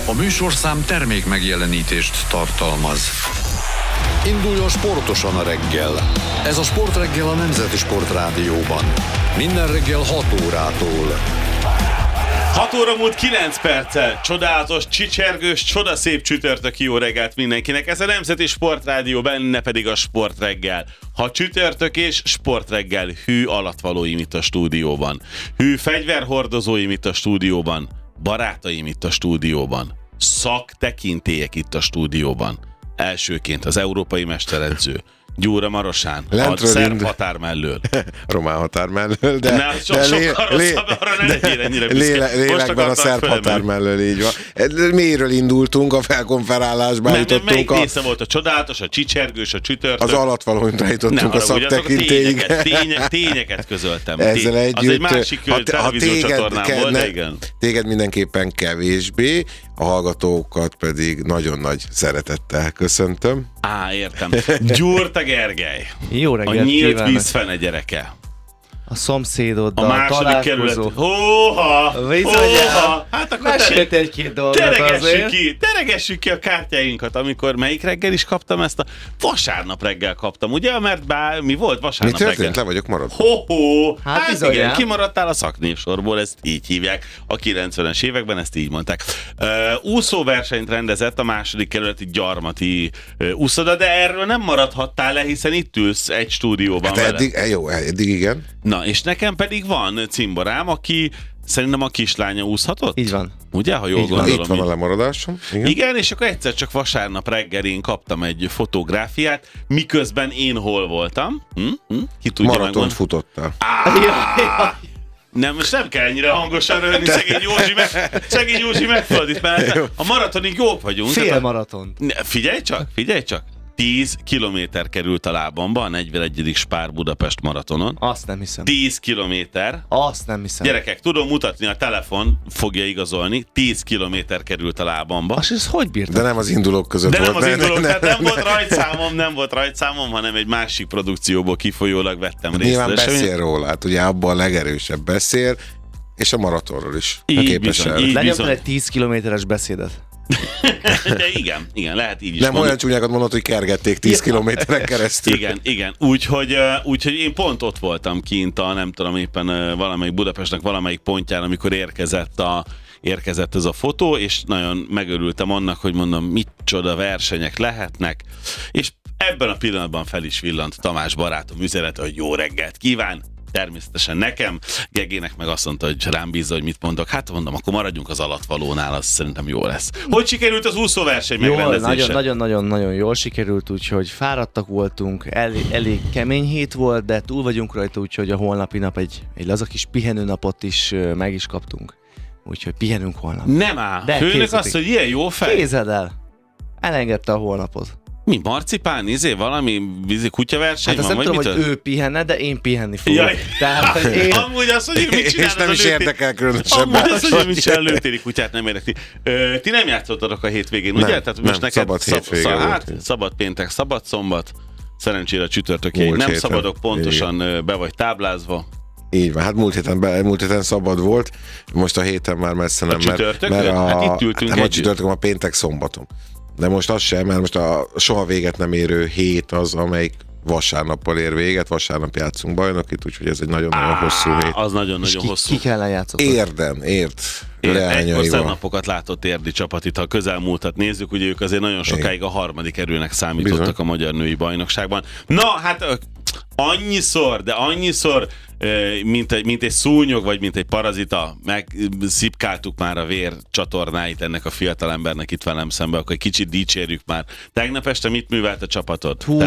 A műsorszám termék megjelenítést tartalmaz. Induljon sportosan a reggel. Ez a Sportreggel a Nemzeti Sportrádióban. Minden reggel 6 órától. 6 óra múlt 9 perccel. Csodálatos, csicsergős, csodaszép csütörtöki jó reggelt mindenkinek. Ez a Nemzeti Sportrádió, benne pedig a Sportreggel. Ha csütörtök és Sportreggel, hű alatvalóim itt a stúdióban. Hű fegyverhordozóim itt a stúdióban. Barátaim itt a stúdióban. Szaktekintélyek itt a stúdióban. Elsőként az európai mesteredző Gyura Marosán, a szerb határ mellől. Román határ mellől, de sokkal rosszabb, arra ne legyél ennyire büszke. Lélekben a szerb határ mellől, így van. Miről indultunk a felkonferálásba? Melyik része volt a csodálatos, a csicsergős, a csütörtök? Az alatvalóra jutottunk a szaktekintélyig. Tényeket közöltem. Ezzel együtt, az egy másik televíziócsatornán volt, de igen. Téged mindenképpen kevésbé, a hallgatókat pedig nagyon nagy szeretettel köszöntöm. Értem. Gyurta Gergely. Jó reggelt a nyílt kívánok. Vízfene gyereke. A szomszédoddal a második kerület. Hóha! Hát akkor mesélt egy-két dolgot teregessük ki a kártyáinkat, amikor melyik reggel is kaptam ezt a vasárnap reggel kaptam, ugye? Mert mi volt vasárnap reggel? Mi történt? Le vagyok maradva. Hát igen, kimaradtál a szaknévsorból, ezt így hívják. A 90-es években ezt így mondták. Úszóversenyt rendezett a második kerületi gyarmati úszoda, de erről nem maradhattál le, hiszen itt ülsz egy stúdióban hát eddig igen. Na, és nekem pedig van cimborám, aki szerintem a kislánya úszhatott? Így van. Ugye, ha jól gondolom. Itt van a lemaradásom. Igen, és akkor egyszer csak vasárnap reggel én kaptam egy fotográfiát, miközben én hol voltam. Ki tudja Maratont futottál. Nem, most nem kell ennyire hangosan röhögni, szegény Józsi megfordít, mert a maratonig jók vagyunk. Fél maraton. Figyelj csak. 10 kilométer került a lábamba a 41. Spár Budapest maratonon. Azt nem hiszem. 10 kilométer. Azt nem hiszem. Gyerekek, tudom mutatni, a telefon fogja igazolni. 10 kilométer került a lábamba. És ez hogy bírtad? De nem az indulók között volt. Nem volt rajtszámom, hanem egy másik produkcióból kifolyólag vettem részt. Nyilván beszél róla, hát ugye abban a legerősebb beszél, és a maratonról is. Lenyomtál egy 10 kilométeres beszédet. De igen, lehet így is nem mondani. Olyan csúnyákat mondod, hogy kergették 10 kilométeren keresztül. Igen. Úgyhogy én pont ott voltam kint nem tudom éppen valamelyik Budapestnek valamelyik pontján, amikor érkezett ez a fotó, és nagyon megörültem annak, hogy mondom, micsoda versenyek lehetnek, és ebben a pillanatban fel is villant Tamás barátom üzenete, hogy jó reggelt kíván. Természetesen nekem, Gegének meg azt mondta, hogy rám bízza, hogy mit mondok. Hát mondom, akkor maradjunk az alatvalónál, az szerintem jó lesz. Hogy sikerült az úszóverseny megrendezése? Nagyon jól sikerült, úgyhogy fáradtak voltunk, elég kemény hét volt, de túl vagyunk rajta, úgyhogy a holnapi nap egy laza kis pihenőnapot is meg is kaptunk. Úgyhogy pihenünk holnap. Nem áll. Főnök azt, hogy ilyen jó fej. Kézed el. Elengedte a holnapot. Mi, marcipán, valami kutyaverseny hát van? Hát nem tudom, hogy ő pihenne, de én pihenni fogok. Jaj. Tehát, amúgy azt, hogy mit csinálod? És nem is érdekel különösebben. Amúgy azt, hogy mit csinál lőtéri kutyát, nem érdekli. Ti nem játszottatok a hétvégén, ugye? Tehát most neked szabad hétvége volt. Szabad péntek, szabad szombat. Szerencsére csütörtökéig nem héten. Szabadok, pontosan be vagy táblázva. Így van, hát múlt héten szabad volt, most a héten már messze nem, mert hát itt ültünk nem a csütörtökön, a péntek szombaton. De most az sem, mert most a soha véget nem érő hét az, amelyik vasárnappal ér véget, vasárnap játszunk bajnokit, úgyhogy ez egy nagyon-nagyon hosszú hét. Az nagyon-nagyon hosszú. Ki kell játszottak? Ért. Egykor szennappokat látott érdi csapat, itt ha a közelmúltat nézzük, ugye ők azért nagyon sokáig a harmadik erőnek számítottak a magyar női bajnokságban. Na, hát annyiszor, mint egy szúnyog, vagy mint egy parazita, megszipkáltuk már a vér csatornáit ennek a fiatalembernek itt velem szemben, akkor egy kicsit dicsérjük már. Tegnap este mit művelt a csapatod? Te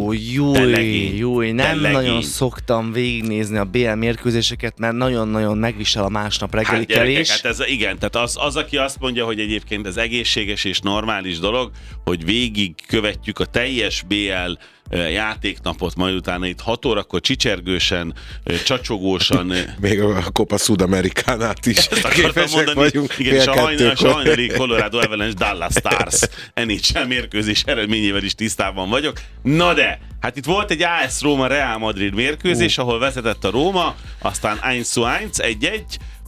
legény. Nem nagyon szoktam végignézni a BL mérkőzéseket, mert nagyon-nagyon megvisel a másnap reggeli kelés. Hát ez igen, tehát az, aki azt mondja, hogy egyébként ez egészséges és normális dolog, hogy végig követjük a teljes BL játéknapot, majd utána itt 6 órakor csicsergősen, csacsogósan. Még a Copa Sudamericánát is képesek vagyunk. Igen, és a hajnali Colorado Avalanche Dallas Stars NHL mérkőzés eredményével is tisztában vagyok. Na de, hát itt volt egy AS Roma Real Madrid mérkőzés, ahol vezetett a Róma, aztán 1-1, 1-1,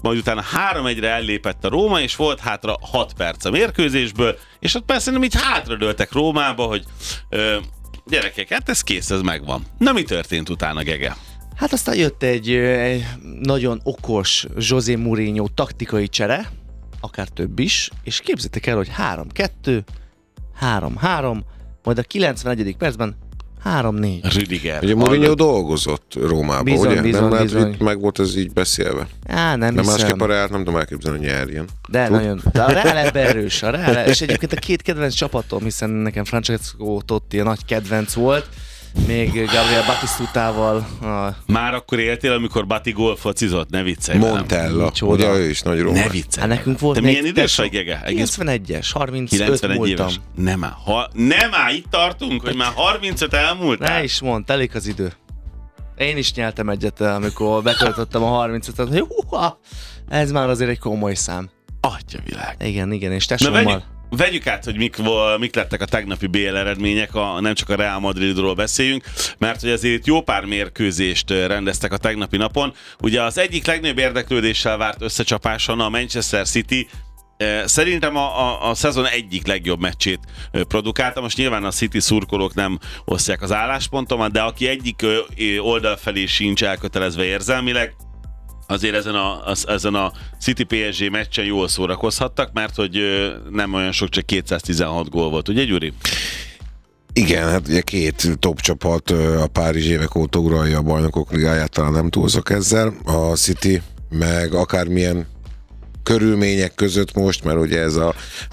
majd utána 3-1-re ellépett a Róma, és volt hátra 6 perc a mérkőzésből, és ott persze nem így hátradőltek Rómába, hogy gyerekek, hát ez kész, ez megvan. Na, mi történt utána, Gege? Hát aztán jött egy nagyon okos José Mourinho taktikai csere, akár több is, és képzeljétek el, hogy 3-2, 3-3, majd a 91. percben 3-4. Rüdiger. Ugye Mourinho dolgozott Rómában, Bizony, ugye? bizony, nem lehet, bizony. hogy meg volt ez így beszélve. Nem Nem hiszem. másképp a Reált nem tudom elképzelni, hogy nyerjen. De nagyon. De a Real ebben erős. A Real, és egyébként a két kedvenc csapatom, hiszen nekem Francesco Totti a nagy kedvenc volt, még Gabriel Batistutával. Már akkor éltél, amikor Batigol focizott? Ne viccelj velem. Montella, Micsoda. ugye ő is nagy Róma. Ne viccelj. Hát nekünk volt Te még milyen idős tesó. vagy, Gege? 91-es, 35 91 múltam. éves. Nem áll, itt tartunk, hogy már 35 elmúltál. Ne is mondd, telik az idő. Én is nyeltem egyet, amikor betöltöttem a 35-et, hogy húha, ez már azért egy komoly szám. Atyavilág. Igen, és Na tesómmal. vegyük át, hogy mik lettek a tegnapi BL eredmények, nem csak a Real Madridról beszéljünk, mert hogy azért jó pár mérkőzést rendeztek a tegnapi napon. Ugye az egyik legnagyobb érdeklődéssel várt összecsapáson a Manchester City szerintem a szezon egyik legjobb meccsét produkálta. Most nyilván a City szurkolók nem osztják az álláspontomat, de aki egyik oldal felé sincs elkötelezve érzelmileg, azért ezen a City PSG meccsen jól szórakozhattak, mert hogy nem olyan sok, csak 216 gól volt, ugye Gyuri? Igen, hát ugye két top csapat a Párizs évek óta uralja a Bajnokok Ligáját, talán nem túlzok ezzel. A City meg akármilyen körülmények között most, mert ugye ez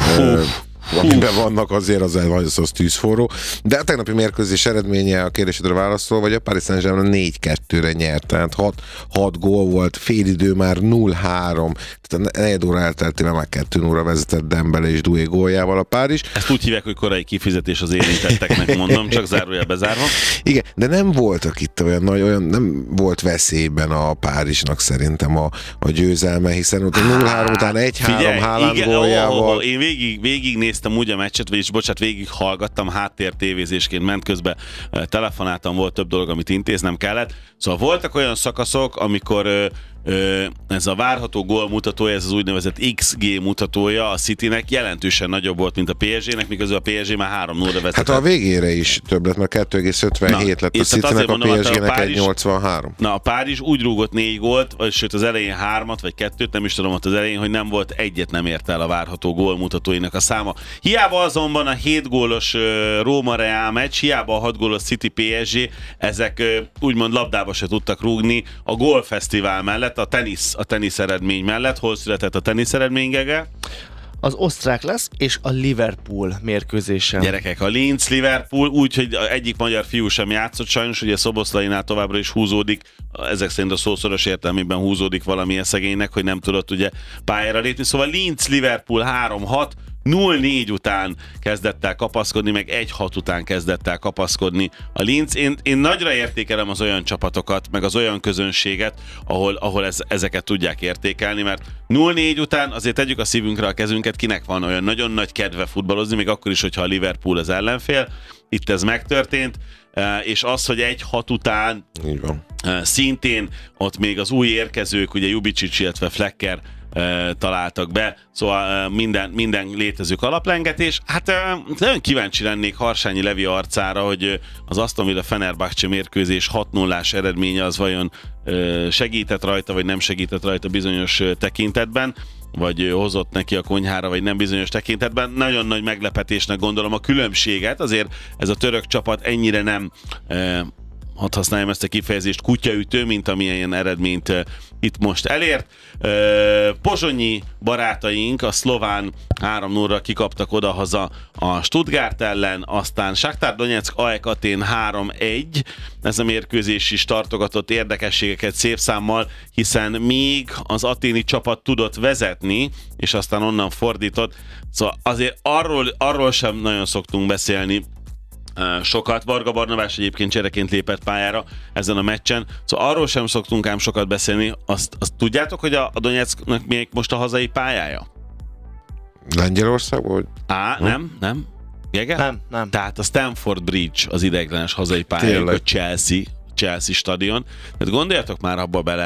amiben vannak azért az tűzforró. De a tegnapi mérkőzés eredménye a kérdésedre válaszol, vagy a Paris Saint-Germain 4-2-re nyert, tehát 6 gól volt, félidő már 0-3, tehát a 4 óra elteltével már 2-0-ra vezetett Dembele és Doué góljával a Párizs. Ezt úgy hívják, hogy korai kifizetés az érintetteknek, mondom, csak zárójel bezárva. Igen, de nem voltak itt olyan nem volt veszélyben a Párizsnak szerintem a győzelme, hiszen ott a 0-3 után 1-3 Haaland góljával. Én végignéztem úgy a meccset, vagyis végig hallgattam, háttér tévézésként ment közben, telefonáltam, volt több dolog, amit intéznem kellett. Szóval voltak olyan szakaszok, amikor ez a várható gól mutatója, ez az úgynevezett XG mutatója a Citynek jelentősen nagyobb volt, mint a PSG-nek, miközben a PSG már 3-0-ra vezetett. Hát a végére is több lett, mert 2,57 lett a Citynek, a PSG-nek 1,83. Na, a Párizs úgy rúgott 4 gólt, sőt az elején 3-at, vagy 2-t, nem is tudom ott az elején, hogy nem volt egyet, nem ért el a várható gól mutatóinak a száma. Hiába azonban a 7 gólos Róma-Real meccs, hiába a 6 gólos City PSG, ezek úgymond labdába se tudtak rúgni a gólfesztivál mellett, a tenisz eredmény mellett. Hol született a tenisz eredmény, Gege? Az osztrák lesz, és a Liverpool mérkőzésen. Gyerekek, a Linz-Liverpool, úgyhogy egyik magyar fiú sem játszott sajnos, ugye Szoboszlainál továbbra is húzódik, ezek szerint a szószoros értelmében húzódik valamilyen szegénynek, hogy nem tudott ugye pályára lépni. Szóval Linz-Liverpool 3-6, 0-4 után kezdett el kapaszkodni, meg 1-6 után kezdett el kapaszkodni a Linz. Én nagyra értékelem az olyan csapatokat, meg az olyan közönséget, ahol ezeket tudják értékelni, mert 0-4 után azért tegyük a szívünkre a kezünket, kinek van olyan nagyon nagy kedve futballozni, még akkor is, hogyha a Liverpool az ellenfél. Itt ez megtörtént, és az, hogy 1-6 után Így van. szintén ott még az új érkezők, ugye Jubicic, illetve Flecker találtak be, szóval minden létező kalaplengetés. Hát nagyon kíváncsi lennék Harsányi Levi arcára, hogy az Aston Villa Fenerbahce mérkőzés 6-0-ás eredménye az vajon segített rajta, vagy nem segített rajta bizonyos tekintetben, vagy hozott neki a konyhára, vagy nem bizonyos tekintetben. Nagyon nagy meglepetésnek gondolom a különbséget, azért ez a török csapat ennyire nem hadd használjam ezt a kifejezést, kutyaütő, mint amilyen eredményt itt most elért. Pozsonyi barátaink a szlován 3-0-ra kikaptak odahaza a Stuttgart ellen, aztán Shakhtar Donetsk AEK Atén 3-1. Ez a mérkőzés is tartogatott érdekességeket szép számmal, hiszen még az aténi csapat tudott vezetni, és aztán onnan fordított. Szóval azért arról sem nagyon szoktunk beszélni sokat. Varga Barnabás egyébként csereként lépett pályára ezen a meccsen. Szóval arról sem szoktunk ám sokat beszélni. Azt tudjátok, hogy a Donetsknak még most a hazai pályája? Lengyelország vagy? Nem. Gege? Nem. Tehát a Stamford Bridge az ideiglenes hazai pályájuk, a Chelsea stadion. Tehát gondoljatok már abba bele,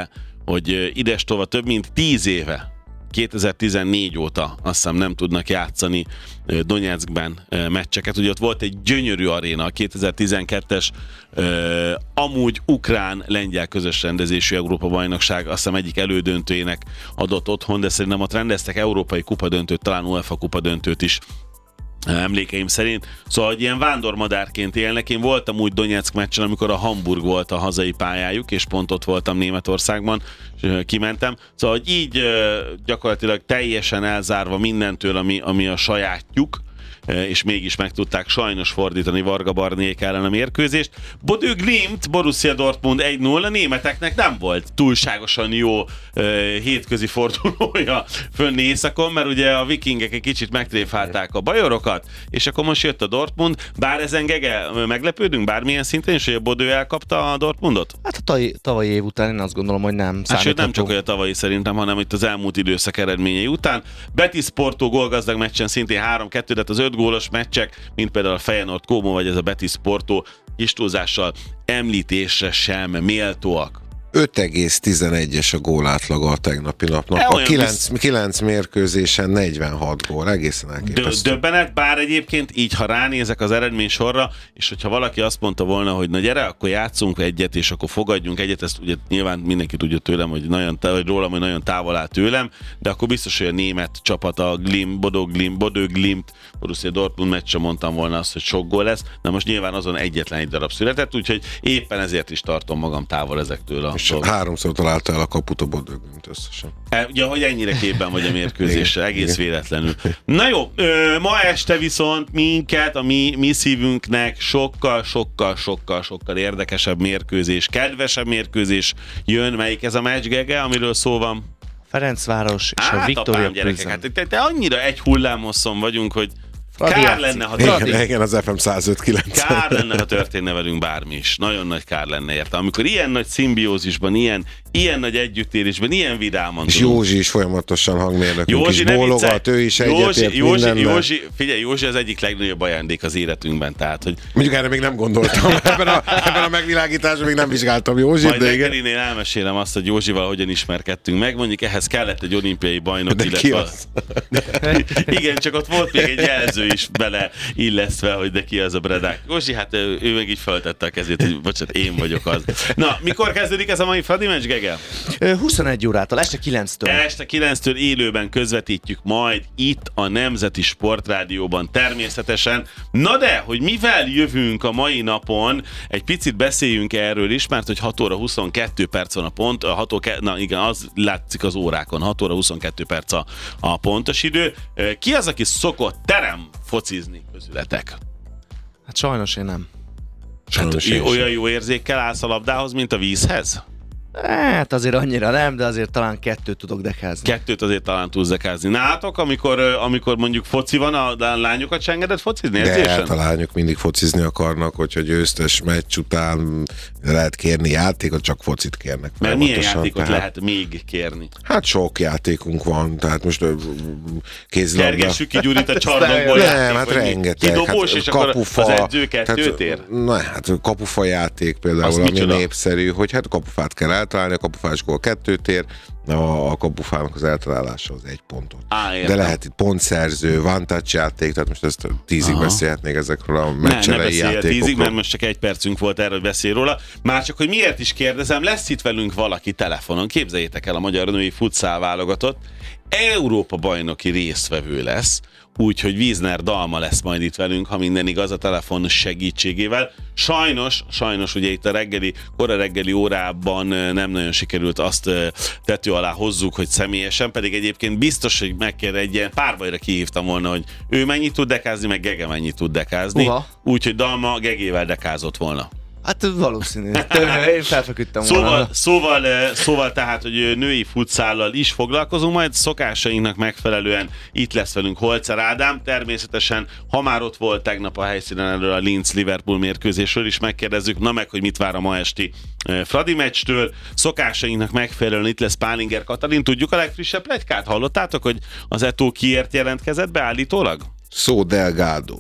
hogy idestova több mint 10 éve, 2014 óta azt hiszem nem tudnak játszani Donyeckben meccseket. Ugye ott volt egy gyönyörű aréna, a 2012-es amúgy ukrán-lengyel közös rendezésű Európa-bajnokság, azt hiszem egyik elődöntőjének adott otthon, de szerintem ott rendeztek európai kupadöntőt, talán UEFA kupadöntőt is, emlékeim szerint. Szóval, hogy ilyen vándormadárként élnek. Én voltam úgy Donyeck meccsen, amikor a Hamburg volt a hazai pályájuk, és pont ott voltam Németországban, és kimentem. Szóval, hogy így gyakorlatilag teljesen elzárva mindentől, ami a sajátjuk, és mégis meg tudták sajnos fordítani Varga Barnék ellen a mérkőzést. Bodø Glimt, Borussia Dortmund 1-0, a németeknek nem volt túlságosan jó hétközi fordulója fönn északon, mert ugye a vikingek egy kicsit megtréfálták a bajorokat, és akkor most jött a Dortmund, bár ezen Gege meglepődünk bármilyen szinten is, hogy a Bodø elkapta a Dortmundot? Hát a tavalyi év után én azt gondolom, hogy nem számíthatunk. Sőt, nem csak a tavalyi szerintem, hanem itt az elmúlt időszak eredményei után. Betis Porto gólgazdag meccsen szintén 3-2, de az 5 gólos meccsek, mint például a Feyenoord Como vagy ez a Betis Porto kis túlzással említésre sem méltóak. 5,11-es a gólátlaga a tegnapi napnak. A 9 mérkőzésen 46 gól, egészen elképesztő. Döbbenet, bár egyébként így, ha ránézek az eredmény sorra, és hogyha valaki azt mondta volna, hogy na gyere, akkor játszunk egyet, és akkor fogadjunk egyet, ezt ugye nyilván mindenki tudja tőlem, hogy rólam, hogy nagyon távol áll tőlem, de akkor biztos, hogy a német csapat, a Bodø Glimt, Borussia Dortmund meccsen mondtam volna azt, hogy sok gól lesz, de most nyilván azon egyetlen egy darab született, úgyhogy éppen ezért is tartom magam távol ezektől a és 3-szor találta el a kaput a Bodø Glimt összesen. Ugye, hogy ennyire képben vagy a mérkőzésre, egész véletlenül. Na jó, ma este viszont minket, a mi szívünknek sokkal érdekesebb mérkőzés, kedvesebb mérkőzés jön. Melyik ez a meccs, Gege, amiről szó van? Ferencváros és a Viktória Plzen. Hát te annyira egy hullámhosszon vagyunk, hogy kár lenne, ha igen, az FM 105.9. Kár lenne, ha történne velünk bármi is. Nagyon nagy kár lenne érte. Amikor ilyen nagy szimbiózisban, ilyen nagy együttélésben, ilyen vidáman és tudunk. Józsi is folyamatosan hangmérnökünk is bólogat, ő is egyetért mindennel. Józsi az egyik legnagyobb ajándék az életünkben, tehát, hogy... Mondjuk erre még nem gondoltam, ebben a megvilágításban még nem vizsgáltam Józsit, majd de igen. Reggelinél elmesélem azt, hogy Józsival hogyan ismerkedtünk meg, mondjuk ehhez kellett egy olimpiai bajnok, de ki az? Igen, csak ott volt még egy jelző is bele illesztve, hogy de ki az a Bredák. Józsi, hát ő meg így feltette a kezét, hogy bocsánat, én vagyok az. Na, mikor kezdődik ez a mai Fradi meccs, Gege? 21 órától, este 9-től. Este 9-től élőben közvetítjük majd itt a Nemzeti Sportrádióban természetesen. Na de, hogy mivel jövünk a mai napon, egy picit beszéljünk erről is, mert hogy 6 óra 22 perc van a pont, na igen, az látszik az órákon, 6 óra 22 perc a pontos idő. Ki az, aki szokott focizni közületek? Hát sajnos én nem. Olyan jó érzékkel állsz a labdához, mint a vízhez? Hát azért annyira nem, de azért talán 2 tudok dekázni. 2 azért talán tudsz dekázni. Nátok, amikor mondjuk foci van, a lányokat se engedett focizni? De hát a lányok mindig focizni akarnak, hogyha győztes meccs után lehet kérni játékot, csak focit kérnek. Mert milyen játékot lehet még kérni? Hát sok játékunk van, tehát most kézilabda. Kergessük ki Gyurit a csarnokból. Nem, hát rengeteg. Kidobós, hát, és kapufa, akkor az edző 2-t ér? Na hát kapufa játék például, ami népszerű, hogy hát kapufát kell eltalálni, a kapufás gól 2-t ér, a kapufának az eltalálása az 1 pontot. De lehet itt pontszerző, one touch játék, tehát most ezt 10-ig beszélhetnék ezekről a meccselei játékokról. 10-ig, mert most csak 1 percünk volt erről, hogy beszél róla. Már csak, hogy miért is kérdezem, lesz itt velünk valaki telefonon. Képzeljétek el, a magyar női futszál válogatott Európa bajnoki résztvevő lesz, úgyhogy Wiesner Dalma lesz majd itt velünk, ha minden igaz, a telefon segítségével. Sajnos ugye itt a kora reggeli órában nem nagyon sikerült azt tető alá hozzuk, hogy személyesen, pedig egyébként biztos, hogy egy ilyen párbajra kihívtam volna, hogy ő mennyit tud dekázni, meg Gege mennyit tud dekázni. Úgyhogy Dalma Gegével dekázott volna. Hát valószínű. Én felfeküdtem volna. Szóval tehát, hogy női futszállal is foglalkozunk, majd szokásainknak megfelelően itt lesz velünk Holzer Ádám. Természetesen, ha már ott volt tegnap a helyszínen erről a Linz-Liverpool mérkőzésről is megkérdezzük, meg, hogy mit vár a ma esti Fradi meccstől. Szokásainknak megfelelően itt lesz Pálinger Katalin. Tudjuk a legfrissebb pletykát? Hallottátok, hogy az Eto'o kiért jelentkezett beállítólag? Szó Delgado,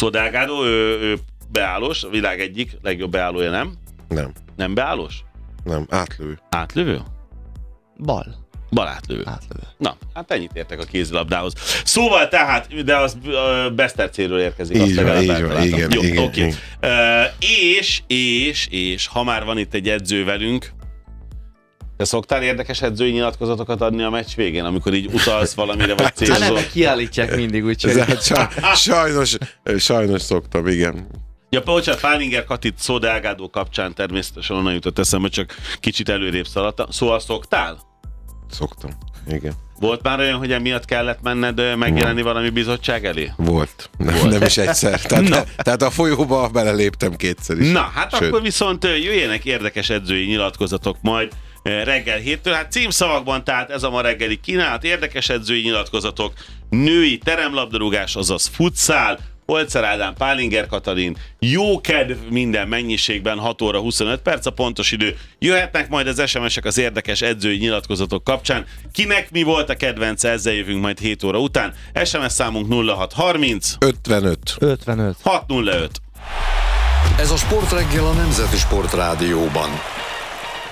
ő beállós, a világ egyik legjobb beállója, nem? Nem. Nem beállós? Nem, átlövő. Átlövő? Bal átlövő. Átlövő. Na, hát ennyit értek a kézilabdához. Szóval tehát, de az Besztercéről érkezik. Így van, igen. Jó, igen, oké. És ha már van itt egy edző velünk, te szoktál érdekes edzői nyilatkozatokat adni a meccs végén, amikor így utalsz valamire, vagy Hát célzol? nem, kiállítják mindig, úgyhogy... Sajnos szoktam, igen. Ja, bocsánat, Pálinger Katit Szó Delgado kapcsán természetesen onnan jutott eszembe, csak kicsit előrébb szaladtam. Szóval szoktál? Szoktam, igen. Volt már olyan, hogy emiatt kellett menned megjelenni valami bizottság elé? Volt. Nem is egyszer. Tehát a folyóba beleléptem kétszer is. Na, hát sőt. Akkor viszont jöjjenek érdekes edzői nyilatkozatok majd reggel 7-től. Hát címszavakban, tehát ez a ma reggeli kínálat, érdekes edzői nyilatkozatok, női teremlabdarúgás, azaz futszál, Holzer Ádám, Pálinger Katalin, jó kedv minden mennyiségben, 6 óra 25 perc a pontos idő. Jöhetnek majd az SMS-ek az érdekes edzői nyilatkozatok kapcsán. Kinek mi volt a kedvence, ezzel jövünk majd 7 óra után. SMS számunk 0630 55 605. Ez a Sportreggel a Nemzeti Sportrádióban.